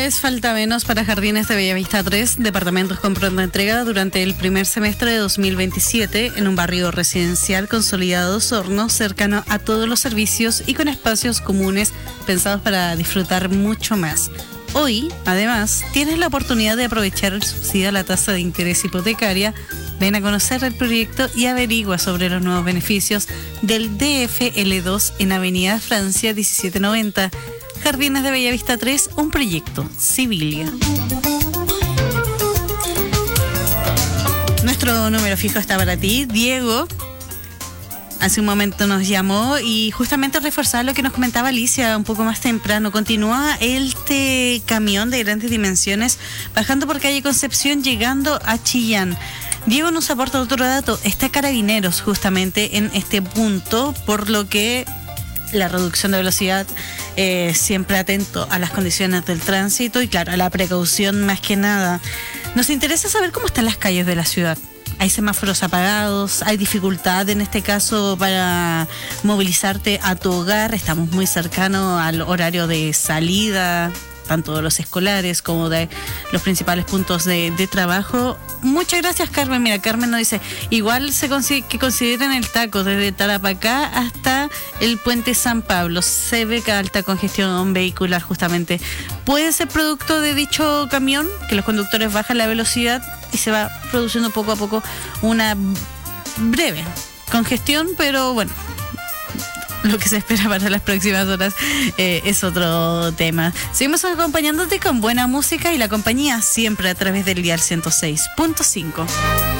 vez falta menos para Jardines de Bellavista 3, departamentos con pronta entrega durante el primer semestre de 2027 en un barrio residencial consolidado Osorno, cercano a todos los servicios y con espacios comunes pensados para disfrutar mucho más. Hoy, además, tienes la oportunidad de aprovechar el subsidio a la tasa de interés hipotecaria. Ven a conocer el proyecto y averigua sobre los nuevos beneficios del DFL2 en Avenida Francia 1790. Jardines de Bellavista 3, un proyecto Civilia. Nuestro número fijo está para ti, Diego. Hace un momento nos llamó y justamente reforzaba lo que nos comentaba Alicia un poco más temprano. Continúa este camión de grandes dimensiones bajando por calle Concepción, llegando a Chillán. Diego nos aporta otro dato. Está Carabineros justamente en este punto, por lo que la reducción de velocidad, siempre atento a las condiciones del tránsito y claro, a la precaución más que nada. Nos interesa saber cómo están las calles de la ciudad. Hay semáforos apagados, hay dificultad en este caso para movilizarte a tu hogar. Estamos muy cercanos al horario de salida, tanto de los escolares como de los principales puntos de trabajo. Muchas gracias, Carmen. Mira, Carmen nos dice, igual que consideren el taco desde Tarapacá hasta el puente San Pablo. Se ve que alta congestión vehicular justamente. Puede ser producto de dicho camión, que los conductores bajan la velocidad y se va produciendo poco a poco una breve congestión, pero bueno, lo que se espera para las próximas horas es otro tema. Seguimos acompañándote con buena música y la compañía siempre a través del dial 106.5.